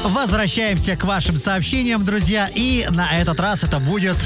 Возвращаемся к вашим сообщениям, друзья. И на этот раз это будет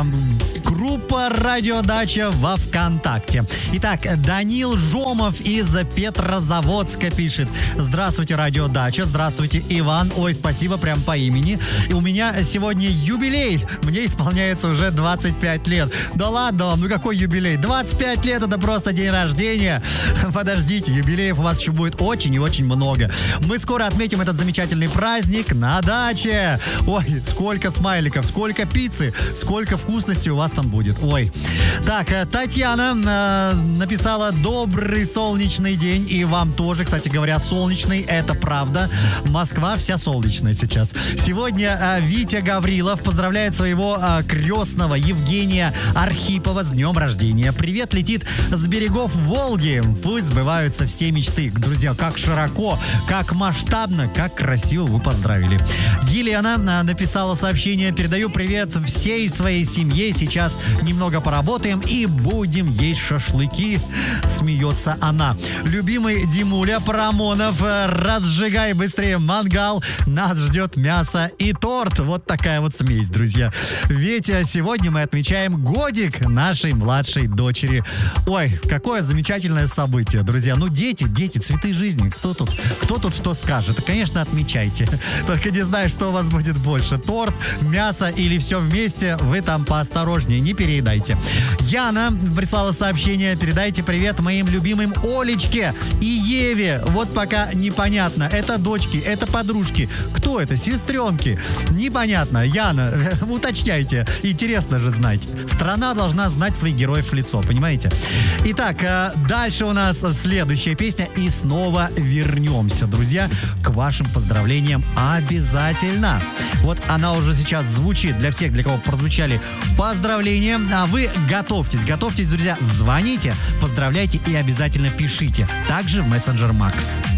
группа «Радиодача» во ВКонтакте. Итак, Данил Жомов из Петрозаводска пишет: здравствуйте, «Радиодача», здравствуйте, Иван. Ой, спасибо, прям по имени. И у меня сегодня юбилей. Мне исполняется уже 25 лет. Да ладно вам, ну какой юбилей? 25 лет — это просто день рождения. Подождите, юбилеев у вас еще будет очень и очень много. Мы скоро отметим этот замечательный праздник на даче. Ой, сколько смайликов, сколько пиццы, сколько вкусностей у вас там будет. Ой. Так, Татьяна написала: добрый солнечный день. И вам тоже, кстати говоря, солнечный. Это правда. Москва вся солнечная сейчас. Сегодня Витя Гаврилов поздравляет своего крестного Евгения Архипова с днем рождения. Привет летит с берегов Волги. Пусть сбываются все мечты. Друзья, как широко, как масштабно, как красиво вы поздравили. Елена написала сообщение: передаю привет всей своей семье. Сейчас немного поработаем и будем есть шашлыки. Смеется она. Любимый Димуля Парамонов: разжигай быстрее мангал. Нас ждет мясо и торт. Вот такая вот смесь, друзья. Ведь сегодня мы отмечаем годик нашей младшей дочери. Ой, какое замечательное событие, друзья. Ну, дети, цветы жизни. Кто тут что скажет? Конечно, отмечайте. Только не знаю, что у вас будет больше: торт, мясо или все вместе. Вы там поосторожнее, не переедайте. Яна прислала сообщение: передайте привет моим любимым Олечке и Еве. Вот пока непонятно, это дочки, это подружки. Кто это? Сестренки? Непонятно. Яна, уточняйте. Интересно же знать. Страна должна знать своих героев в лицо, понимаете? Итак, дальше у нас следующая песня. И снова вернемся, друзья, к вашим поздравлениям обязательно. Вот она уже сейчас звучит для всех, для кого прозвучали поздравления. А вы готовьтесь, друзья, звоните, поздравляйте и обязательно пишите. Также в мессенджер Макс.